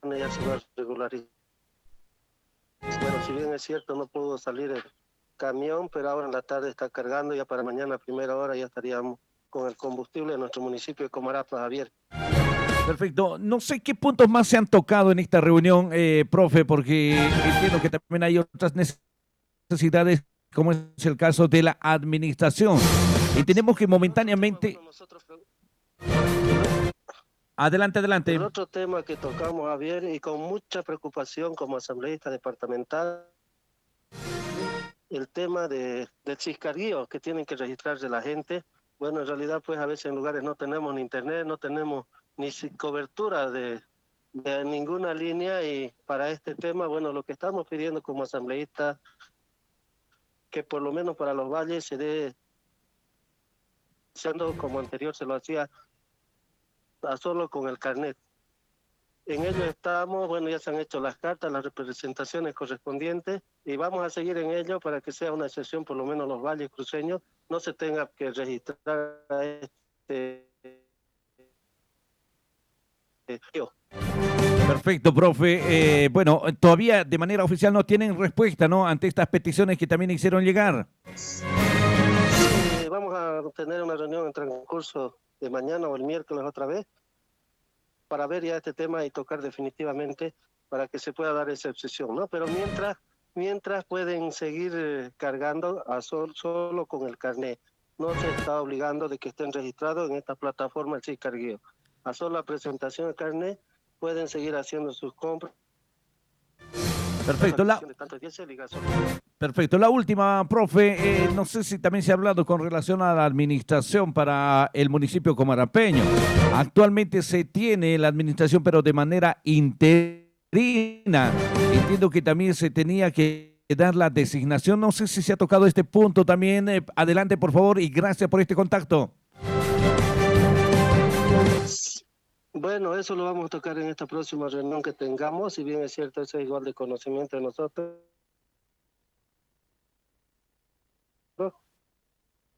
ya se va a regularizar. Bueno, si bien es cierto, no pudo salir el camión, pero ahora en la tarde está cargando, ya para mañana a primera hora ya estaríamos con el combustible en nuestro municipio de Comarapa, Javier. Perfecto. No sé qué puntos más se han tocado en esta reunión, profe, porque entiendo que también hay otras necesidades, como es el caso de la administración. Entendemos que El otro tema, momentáneamente... bueno, nosotros, Adelante, adelante. el otro tema que tocamos, Javier, y con mucha preocupación como asambleísta departamental, el tema del ciscarío que tienen que registrarse la gente. Bueno, en realidad, pues a veces en lugares no tenemos ni internet, no tenemos ni cobertura de ninguna línea, y para este tema, bueno, lo que estamos pidiendo como asambleístas, que por lo menos para los valles se dé, siendo como anterior se lo hacía, a solo con el carnet. En ello estamos, bueno, ya se han hecho las cartas, las representaciones correspondientes, y vamos a seguir en ello para que sea una excepción, por lo menos los valles cruceños, no se tenga que registrar a yo. Perfecto, profe. Bueno, todavía de manera oficial no tienen respuesta, ¿no? Ante estas peticiones que también hicieron llegar. Vamos a tener una reunión en transcurso de mañana o el miércoles otra vez, para ver ya este tema y tocar definitivamente para que se pueda dar esa excepción, ¿no? Pero mientras pueden seguir cargando solo con el carnet. No se está obligando de que estén registrados en esta plataforma el Carguío. A sola presentación del carnet pueden seguir haciendo sus compras. Perfecto. Perfecto. La última, profe, no sé si también se ha hablado con relación a la administración para el municipio comarapeño. Actualmente se tiene la administración, pero de manera interina. Entiendo que también se tenía que dar la designación. No sé si se ha tocado este punto también. Adelante, por favor, y gracias por este contacto. Bueno, eso lo vamos a tocar en esta próxima reunión que tengamos, si bien es cierto, eso es igual de conocimiento de nosotros.